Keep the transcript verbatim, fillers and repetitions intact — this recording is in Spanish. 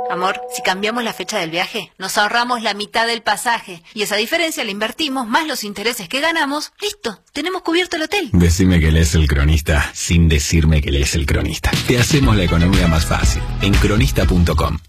Amor, si cambiamos la fecha del viaje, nos ahorramos la mitad del pasaje. Y esa diferencia la invertimos, más los intereses que ganamos. ¡Listo! Tenemos cubierto el hotel. Decime que lees El Cronista, sin decirme que lees El Cronista. Te hacemos la economía más fácil. En cronista punto com.